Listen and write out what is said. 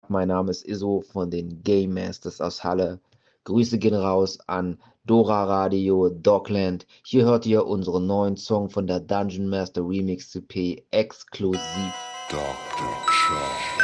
Mein Name ist Iso von den Game Masters aus Halle. Grüße gehen raus an Dora Radio, Dogland. Hier hört ihr unseren neuen Song von der Dungeon Master Remix CP exklusiv. Dr. Chop.